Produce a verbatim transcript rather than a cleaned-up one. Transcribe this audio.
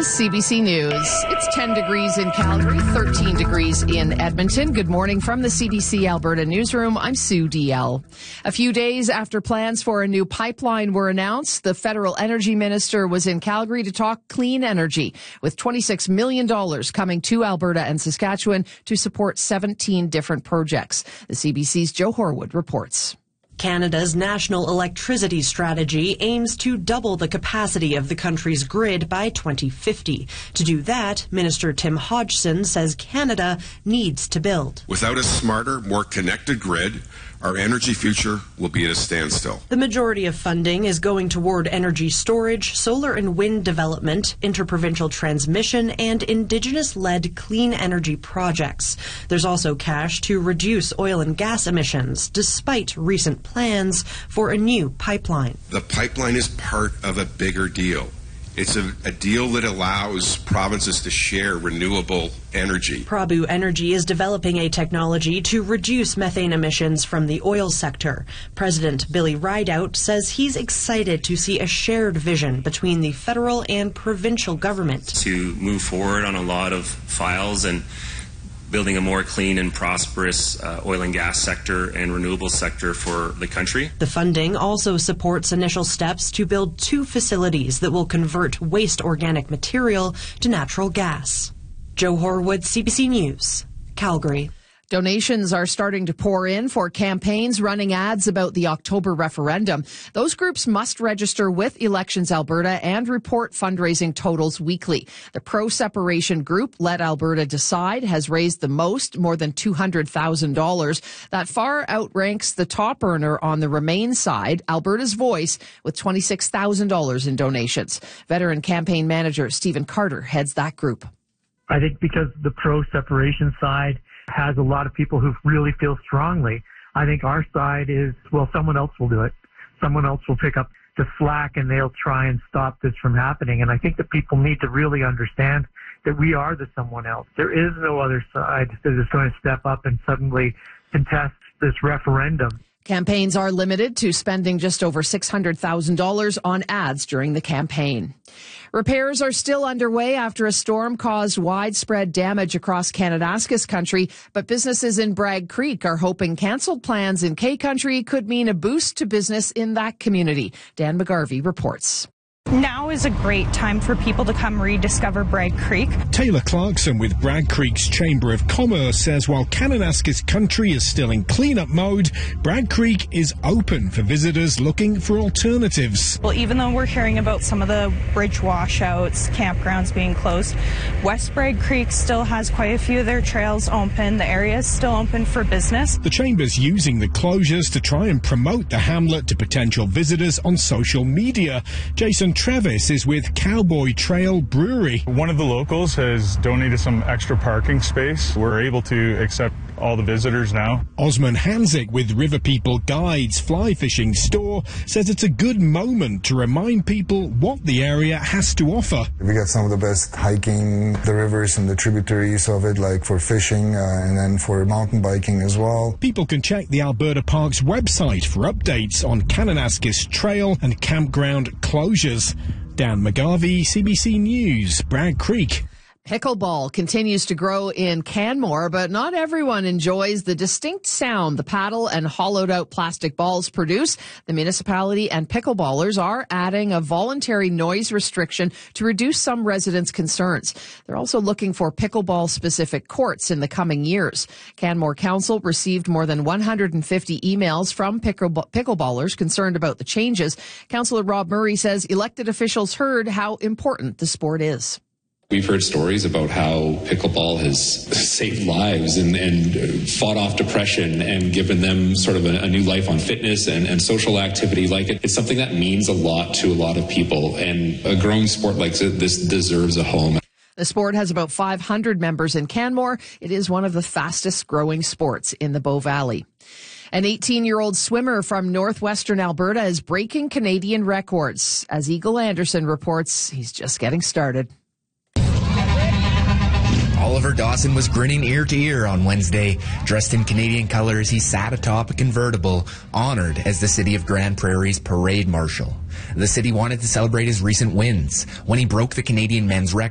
is C B C News. It's ten degrees in Calgary, thirteen degrees in Edmonton. Good morning from the C B C Alberta newsroom. I'm Sue D L. A few days after plans for a new pipeline were announced, the federal energy minister was in Calgary to talk clean energy, with twenty-six million dollars coming to Alberta and Saskatchewan to support seventeen different projects. The C B C's Joe Horwood reports. Canada's national electricity strategy aims to double the capacity of the country's grid by twenty fifty. To do that, Minister Tim Hodgson says Canada needs to build. Without a smarter, more connected grid, our energy future will be at a standstill. The majority of funding is going toward energy storage, solar and wind development, interprovincial transmission, and Indigenous-led clean energy projects. There's also cash to reduce oil and gas emissions, despite recent plans for a new pipeline. The pipeline is part of a bigger deal. It's a, a deal that allows provinces to share renewable energy. Prabu Energy is developing a technology to reduce methane emissions from the oil sector. President Billy Rideout says he's excited to see a shared vision between the federal and provincial government. To move forward on a lot of files and building a more clean and prosperous uh, oil and gas sector and renewable sector for the country. The funding also supports initial steps to build two facilities that will convert waste organic material to natural gas. Joe Horwood, C B C News, Calgary. Donations are starting to pour in for campaigns running ads about the October referendum. Those groups must register with Elections Alberta and report fundraising totals weekly. The pro-separation group, Let Alberta Decide, has raised the most, more than two hundred thousand dollars. That far outranks the top earner on the Remain side, Alberta's Voice, with twenty-six thousand dollars in donations. Veteran campaign manager Stephen Carter heads that group. I think because the pro-separation side has a lot of people who really feel strongly. I think our side is, well, someone else will do it. Someone else will pick up the slack and they'll try and stop this from happening. And I think that people need to really understand that we are the someone else. There is no other side that is going to step up and suddenly contest this referendum. Campaigns are limited to spending just over six hundred thousand dollars on ads during the campaign. Repairs are still underway after a storm caused widespread damage across Kananaskis country, but businesses in Bragg Creek are hoping canceled plans in K Country could mean a boost to business in that community. Dan McGarvey reports. Now is a great time for people to come rediscover Bragg Creek. Taylor Clarkson with Bragg Creek's Chamber of Commerce says while Kananaskis country is still in cleanup mode, Bragg Creek is open for visitors looking for alternatives. Well, even though we're hearing about some of the bridge washouts, campgrounds being closed, West Bragg Creek still has quite a few of their trails open. The area is still open for business. The Chamber's using the closures to try and promote the hamlet to potential visitors on social media. Jason Travis is with Cowboy Trail Brewery. One of the locals has donated some extra parking space. We're able to accept all the visitors now. Osman Hanzik with River People Guides Fly Fishing Store says it's a good moment to remind people what the area has to offer. We got some of the best hiking, the rivers and the tributaries of it, like for fishing uh, and then for mountain biking as well. People can check the Alberta Parks website for updates on Kananaskis Trail and campground closures. Dan McGarvey, C B C News, Bragg Creek. Pickleball continues to grow in Canmore, but not everyone enjoys the distinct sound the paddle and hollowed-out plastic balls produce. The municipality and pickleballers are adding a voluntary noise restriction to reduce some residents' concerns. They're also looking for pickleball-specific courts in the coming years. Canmore Council received more than one hundred fifty emails from pickleball- pickleballers concerned about the changes. Councillor Rob Murray says elected officials heard how important the sport is. We've heard stories about how pickleball has saved lives and, and fought off depression and given them sort of a, a new life on fitness and, and social activity like it. It's something that means a lot to a lot of people, and a growing sport like this deserves a home. The sport has about five hundred members in Canmore. It is one of the fastest growing sports in the Bow Valley. An eighteen-year-old swimmer from northwestern Alberta is breaking Canadian records. As Eagle Anderson reports, he's just getting started. Oliver Dawson was grinning ear to ear on Wednesday. Dressed in Canadian colors, he sat atop a convertible, honored as the city of Grand Prairie's parade marshal. The city wanted to celebrate his recent wins when he broke the Canadian men's record